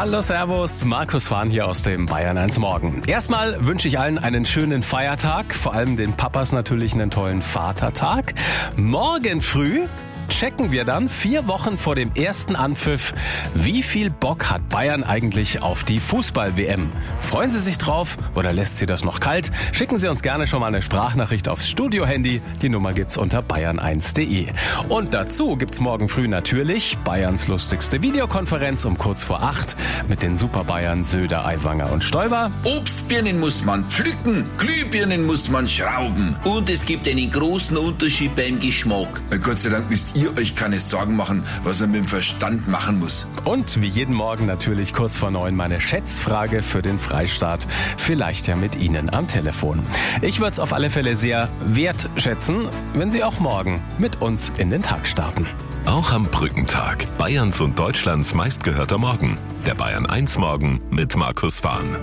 Hallo, servus, Markus Fahn hier aus dem Bayern 1 Morgen. Erstmal wünsche ich allen einen schönen Feiertag, vor allem den Papas natürlich einen tollen Vatertag. Morgen früh checken wir dann 4 Wochen vor dem ersten Anpfiff, wie viel Bock hat Bayern eigentlich auf die Fußball-WM? Freuen Sie sich drauf oder lässt Sie das noch kalt? Schicken Sie uns gerne schon mal eine Sprachnachricht aufs Studio-Handy. Die Nummer gibt's unter bayern1.de. Und dazu gibt's morgen früh natürlich Bayerns lustigste Videokonferenz um kurz vor 8 mit den Super-Bayern Söder, Aiwanger und Stoiber. Obstbirnen muss man pflücken, Glühbirnen muss man schrauben. Und es gibt einen großen Unterschied beim Geschmack. Gott sei Dank müsst ihr euch keine Sorgen machen, was er mit dem Verstand machen muss. Und wie jeden Morgen natürlich kurz vor 9 meine Schätzfrage für den Freistaat. Vielleicht ja mit Ihnen am Telefon. Ich würde es auf alle Fälle sehr wertschätzen, wenn Sie auch morgen mit uns in den Tag starten. Auch am Brückentag. Bayerns und Deutschlands meistgehörter Morgen. Der Bayern 1 Morgen mit Markus Fahn.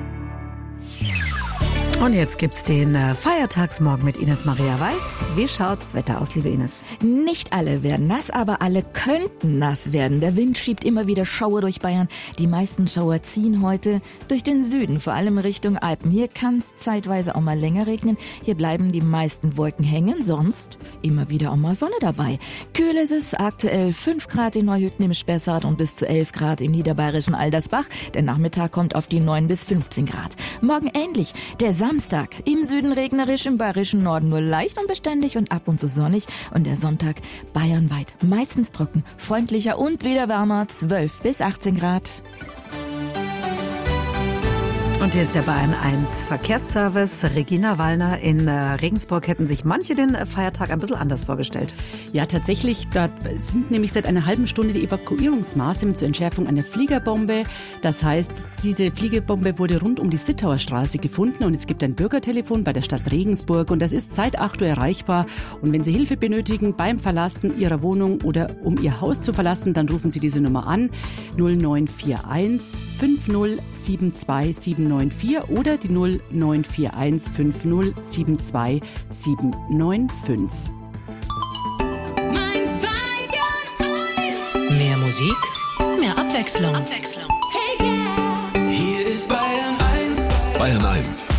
Und jetzt gibt's den Feiertagsmorgen mit Ines Maria Weiß. Wie schaut's Wetter aus, liebe Ines? Nicht alle werden nass, aber alle könnten nass werden. Der Wind schiebt immer wieder Schauer durch Bayern. Die meisten Schauer ziehen heute durch den Süden, vor allem Richtung Alpen. Hier kann's zeitweise auch mal länger regnen. Hier bleiben die meisten Wolken hängen, sonst immer wieder auch mal Sonne dabei. Kühl ist es, aktuell 5 Grad in Neuhütten im Spessart und bis zu 11 Grad im niederbayerischen Aldersbach. Der Nachmittag kommt auf die 9 bis 15 Grad. Morgen ähnlich. Der Samstag im Süden regnerisch, im bayerischen Norden nur leicht und beständig und ab und zu sonnig. Und der Sonntag bayernweit meistens trocken, freundlicher und wieder wärmer, 12 bis 18 Grad. Und hier ist der Bayern 1 Verkehrsservice. Regina Wallner, in Regensburg hätten sich manche den Feiertag ein bisschen anders vorgestellt. Ja, tatsächlich, da sind nämlich seit einer halben Stunde die Evakuierungsmaßnahmen zur Entschärfung einer Fliegerbombe. Das heißt, diese Fliegerbombe wurde rund um die Sittauer Straße gefunden und es gibt ein Bürgertelefon bei der Stadt Regensburg und das ist seit 8 Uhr erreichbar. Und wenn Sie Hilfe benötigen beim Verlassen Ihrer Wohnung oder um Ihr Haus zu verlassen, dann rufen Sie diese Nummer an, 0941 5072794 oder die 0941 5072795. Mehr Musik, mehr Abwechslung. Hier ist Bayern 1. Bayern 1